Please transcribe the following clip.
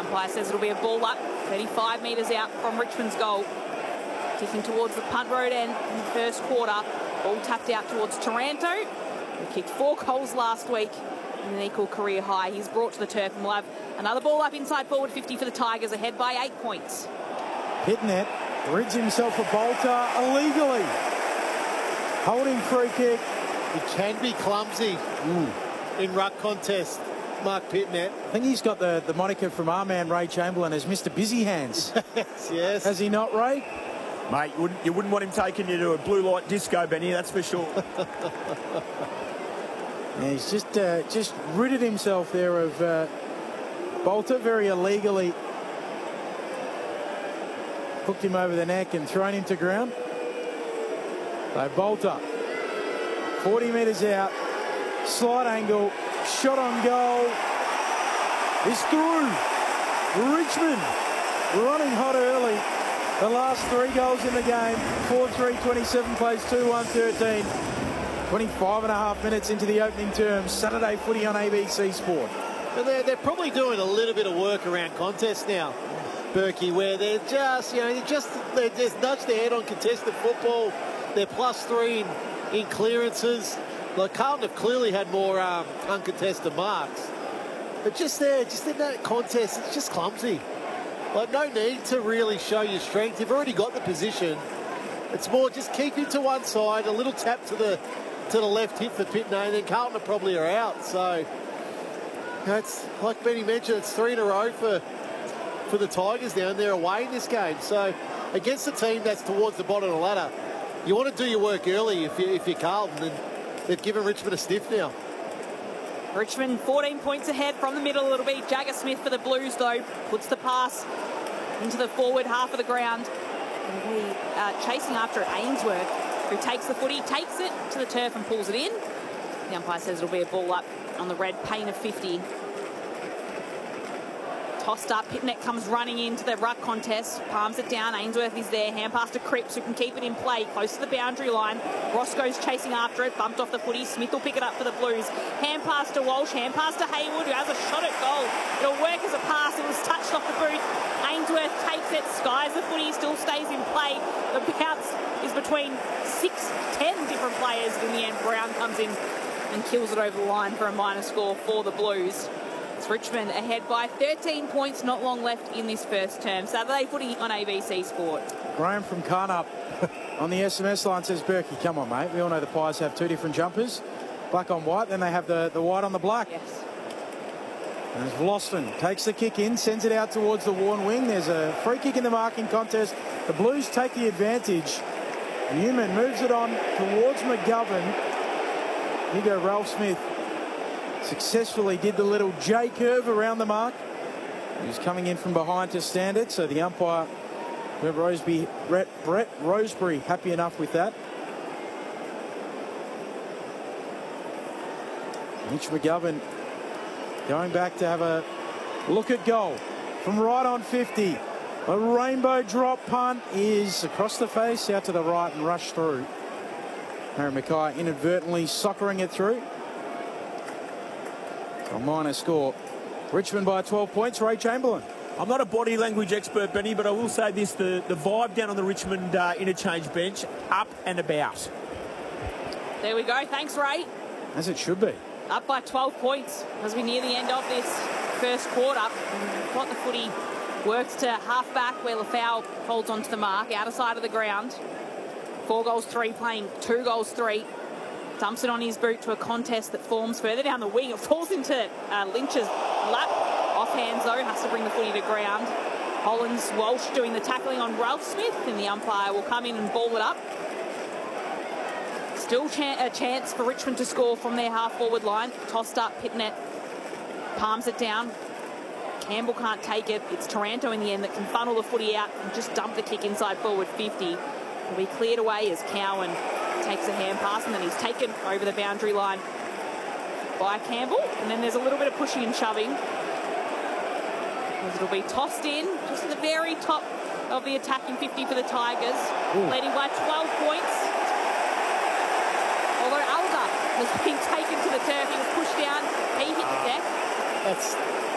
umpire says it'll be a ball up, 35 metres out from Richmond's goal. Kicking towards the punt road end in the first quarter. Ball tapped out towards Taranto, who kicked 4 goals last week in an equal career high. He's brought to the turf, and we'll have another ball up inside forward 50 for the Tigers, ahead by 8 points. Pitnet rids himself a bolter illegally. Holding free kick. He can be clumsy in ruck contest, Mark Pitnet. I think he's got the moniker from our man Ray Chamberlain as Mr. Busy Hands. Yes. Has he not, Ray? Mate, you wouldn't want him taking you to a blue light disco, Benny, that's for sure. Yeah, he's just ridded himself there of Bolter very illegally. Hooked him over the neck and thrown him to ground. So Bolter, 40 metres out, slight angle, shot on goal. It's through. Richmond running hot early. The last 3 goals in the game, 4-3, 27 plays, 2-1, 13. 25 and a half minutes into the opening term. Saturday footy on ABC Sport. And they're probably doing a little bit of work around contests now, Berkey, where they're just, they just nudge their head on contested football. They're +3 in clearances. Like Carlton have clearly had more uncontested marks. But just in that contest, it's just clumsy. Like, no need to really show your strength. You've already got the position. It's more just keep it to one side, a little tap to the left hit for Pitnet, and then Carlton probably are out. So, it's like Benny mentioned, it's 3 in a row for the Tigers now, and they're away in this game. So, against a team that's towards the bottom of the ladder, you want to do your work early if you're Carlton, and they've given Richmond a stiff now. Richmond 14 points ahead from the middle. It'll be Jagger Smith for the Blues, though. Puts the pass into the forward half of the ground. And we chasing after it, Ainsworth, who takes the footy, takes it to the turf and pulls it in. The umpire says it'll be a ball up on the red paint of 50. Tossed up, Pitnet comes running into the ruck contest, palms it down, Ainsworth is there, hand pass to Cripps, who can keep it in play, close to the boundary line. Roscoe's chasing after it, bumped off the footy, Smith will pick it up for the Blues. Hand pass to Walsh, hand pass to Hayward, who has a shot at goal. It'll work as a pass, it was touched off the boot. Ainsworth takes it, skies the footy, still stays in play. The bounce is between 6-10 different players, but in the end Brown comes in and kills it over the line for a minor score for the Blues. It's Richmond ahead by 13 points, not long left in this first term. Saturday footy on ABC Sport. Graham from Carnup on the SMS line says, Berkey, come on, mate. We all know the Pies have 2 different jumpers, black on white, then they have the white on the black. Yes. And as Vlosten takes the kick in, sends it out towards the worn wing. There's a free kick in the marking contest. The Blues take the advantage. Newman moves it on towards McGovern. Here go Ralph Smith. Successfully did the little J curve around the mark. He was coming in from behind to stand it, so the umpire, Brett Roseberry, happy enough with that. Mitch McGovern going back to have a look at goal from right on 50. A rainbow drop punt is across the face, out to the right and rushed through. Harry Mackay inadvertently soccering it through. A minor score. Richmond by 12 points. Ray Chamberlain. I'm not a body language expert, Benny, but I will say this, the vibe down on the Richmond interchange bench, up and about. There we go. Thanks, Ray. As it should be. Up by 12 points as we near the end of this first quarter. Got the footy works to half-back where Lafau holds onto the mark, outer side of the ground. 4 goals 3, playing 2 goals 3. Dumps it on his boot to a contest that forms further down the wing. It falls into Lynch's lap. Off hands, though, has to bring the footy to ground. Hollins, Walsh doing the tackling on Ralph Smith, and the umpire will come in and ball it up. Still a chance for Richmond to score from their half-forward line. Tossed up, Pitnet palms it down. Campbell can't take it. It's Taranto in the end that can funnel the footy out and just dump the kick inside forward 50. It'll be cleared away as Cowan takes a hand pass, and then he's taken over the boundary line by Campbell. And then there's a little bit of pushing and shoving. It'll be tossed in just at the very top of the attacking 50 for the Tigers, leading by 12 points. Although Alga has been taken to the turf, he was pushed down, he hit the deck.